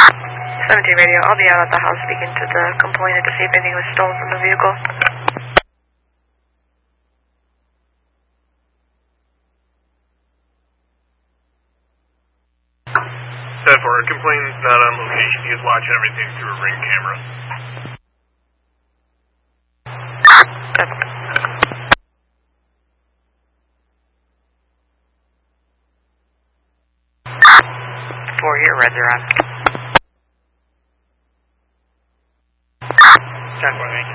17 radio, I'll be out at the house speaking to the complainant to see if anything was stolen from the vehicle. 10-4, complainant's not on location. He is watching everything through a ring camera. 4, your reds are on. 10-4, thank you.